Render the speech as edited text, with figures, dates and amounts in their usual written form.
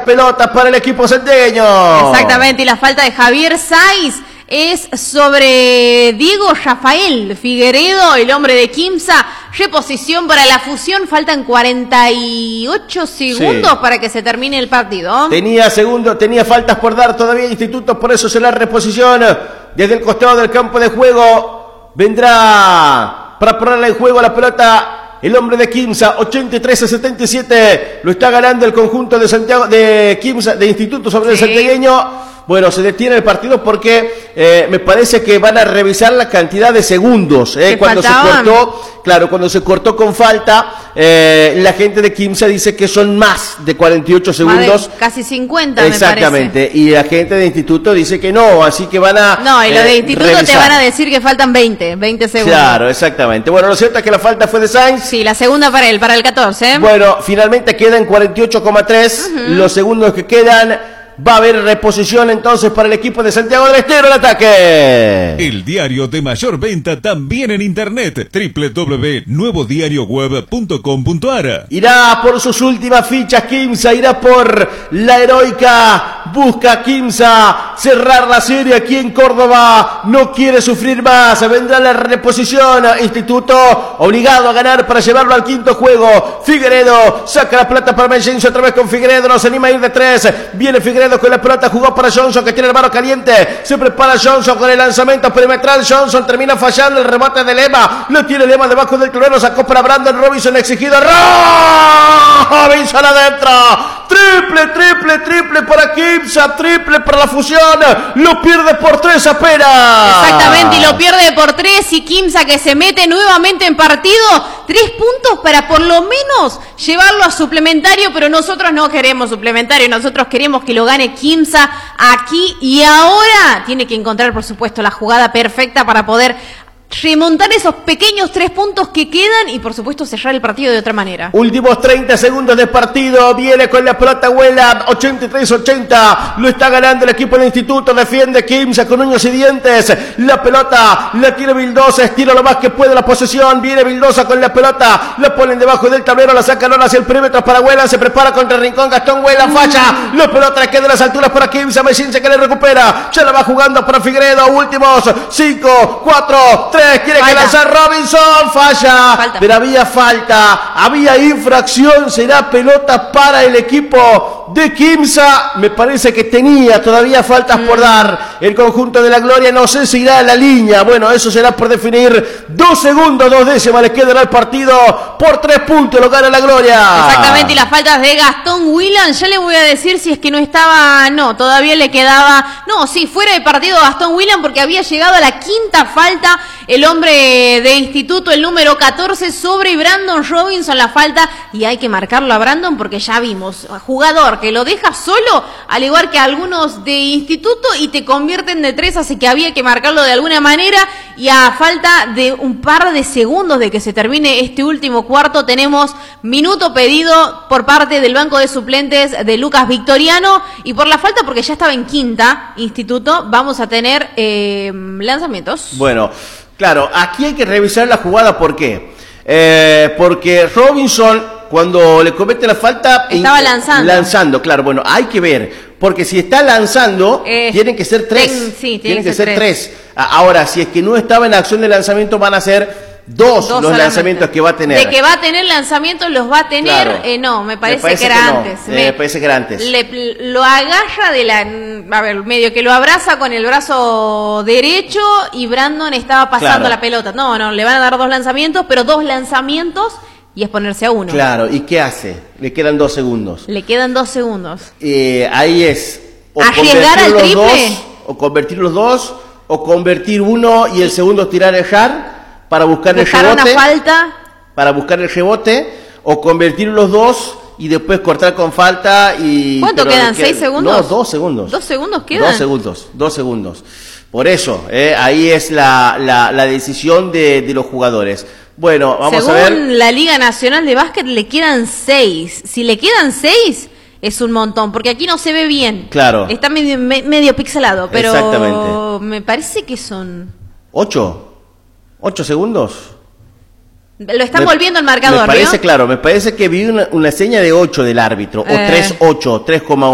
pelota para el equipo santiagueño. Exactamente, y la falta de Javier Saiz es sobre Diego Rafael Figueredo, el hombre de Quimsa. Reposición para la fusión, faltan 48 segundos para que se termine el partido. Tenía faltas por dar todavía Instituto, por eso será reposición. Desde el costado del campo de juego vendrá para ponerle en juego la pelota el hombre de Quimsa, 83-77, lo está ganando el conjunto de Santiago, de Quimsa, de Instituto sobre el santiagueño. Bueno, se detiene el partido porque me parece que van a revisar la cantidad de segundos. Cuando se cortó con falta, la gente de Quimsa dice que son más de 48 segundos. Casi 50, exactamente, me parece. Y la gente de Instituto dice que no, así que van a No, y los de Instituto revisar. te van a decir que faltan 20 segundos. Claro, exactamente. Bueno, lo cierto es que la falta fue de Sainz. Sí, la segunda para él, para el 14. Bueno, finalmente quedan 48,3 los segundos que quedan. Va a haber reposición entonces para el equipo de Santiago del Estero, el ataque. El diario de mayor venta también en internet, www.nuevodiarioweb.com.ar. Irá por sus últimas fichas Quimsa, irá por la heroica, busca Quimsa cerrar la serie aquí en Córdoba, no quiere sufrir más, vendrá la reposición, Instituto obligado a ganar para llevarlo al quinto juego. Figueredo saca la pelota para Melgencio, otra vez con Figueredo, no se anima a ir de tres, viene Figueredo con la pelota, jugó para Johnson que tiene el mano caliente, se prepara Johnson con el lanzamiento perimetral, Johnson termina fallando el remate de Lema, lo tiene Lema debajo del clorero, sacó para Brandon Robinson, exigido Robinson adentro, triple para Quimsa, triple para la fusión, lo pierde por 3 apenas. Exactamente, y lo pierde por 3 y Quimsa que se mete nuevamente en partido, 3 puntos para por lo menos llevarlo a suplementario, pero nosotros no queremos suplementario, nosotros queremos que lo gane Quimsa aquí y ahora. Tiene que encontrar, por supuesto, la jugada perfecta para poder remontar esos pequeños 3 puntos que quedan y por supuesto cerrar el partido de otra manera. Últimos 30 segundos de partido, viene con la pelota Huela, 83-80, lo está ganando el equipo del Instituto, defiende Quimsa con uñas y dientes, la pelota la tiene Vildosa, estira lo más que puede la posesión, viene Vildosa con la pelota, la ponen debajo del tablero, la sacan ahora hacia el perímetro para Huela, se prepara contra el rincón, Gastón Huela falla, la pelota le queda en las alturas para Quimsa, Messinse que le recupera, ya la va jugando para Figueredo, últimos 5, 4, 3, quiere que lanzar Robinson, falla, pero había falta, había infracción, será pelota para el equipo de Quimsa, me parece que tenía todavía faltas por dar, el conjunto de la Gloria, no sé si irá a la línea, bueno, eso será por definir, 2 segundos, 2 décimas, le quedará el partido, por 3 puntos lo gana la Gloria. Exactamente, y las faltas de Gastón Willan, ya le voy a decir si es que no estaba, no, todavía le quedaba, no, sí, fuera de partido Gastón Willan porque había llegado a la quinta falta, el hombre de Instituto, el número 14, sobre Brandon Robinson, la falta, y hay que marcarlo a Brandon porque ya vimos, jugador que lo deja solo, al igual que algunos de Instituto, y te convierten de 3, así que había que marcarlo de alguna manera, y a falta de un par de segundos de que se termine este último cuarto, tenemos minuto pedido por parte del banco de suplentes de Lucas Victoriano, y por la falta, porque ya estaba en quinta, Instituto, vamos a tener lanzamientos. Bueno, claro, aquí hay que revisar la jugada, ¿por qué? Porque Robinson, cuando le comete la falta, estaba lanzando, claro, bueno, hay que ver, porque si está lanzando, tienen que ser 3. Sí, tienen que ser 3. Ahora, si es que no estaba en acción de lanzamiento, van a ser 2 los lanzamientos que va a tener. De que va a tener lanzamientos, los va a tener, claro. No, me parece que era antes. Me parece que era antes. Lo agarra medio que lo abraza con el brazo derecho y Brandon estaba pasando la pelota. No, le van a dar 2 lanzamientos, pero 2 lanzamientos y es ponerse a 1. Claro, ¿y qué hace? Le quedan 2 segundos. Le quedan 2 segundos. Ahí es. ¿Arriesgar al triple? O convertir los 2, o convertir 1 y el segundo tirar el hard. Para buscar el rebote, una falta. Para buscar el rebote, o convertir los 2 y después cortar con falta. ¿Cuánto quedan? ¿6 segundos? No, 2 segundos. ¿2 segundos quedan? 2 segundos. Por eso, ahí es la decisión de los jugadores. Bueno, vamos a ver. Según la Liga Nacional de Básquet le quedan 6. Si le quedan 6, es un montón, porque aquí no se ve bien. Claro. Está medio pixelado, pero exactamente. Me parece que son... 8 segundos. Lo están volviendo el marcador, me parece, ¿no? Claro, me parece que vi una seña de 8 del árbitro, o 3.8, 3,8.